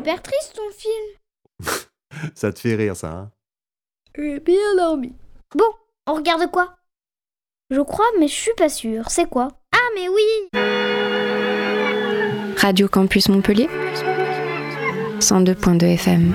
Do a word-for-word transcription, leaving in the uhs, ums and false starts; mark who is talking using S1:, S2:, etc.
S1: super triste ton film.
S2: Ça te fait rire, ça, hein?
S1: J'ai bien dormi. Bon, on regarde quoi? Je crois, mais je suis pas sûre. C'est quoi? Ah, mais oui!
S3: Radio Campus Montpellier, cent deux point deux F M.